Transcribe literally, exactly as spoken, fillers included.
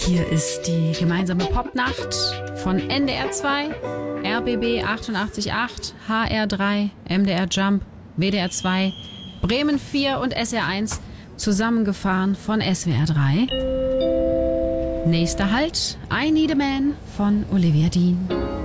Hier ist die gemeinsame Popnacht von N D R zwei, R B B achtundachtzig Komma acht, H R drei, M D R Jump, W D R zwei, Bremen vier und S R eins, zusammengefahren von S W R drei. Nächster Halt, I Need a Man von Olivia Dean.